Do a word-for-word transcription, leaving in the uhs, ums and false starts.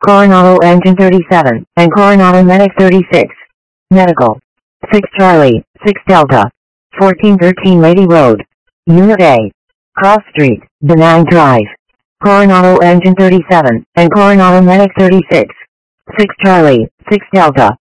Coronado Engine thirty-seven, and Coronado Medic thirty-six. Medical. six Charlie, six Delta. fourteen thirteen Lady Road. Unit A. Cross Street, Benang Drive. Coronado Engine thirty-seven, and Coronado Medic thirty-six. six Charlie, six Delta.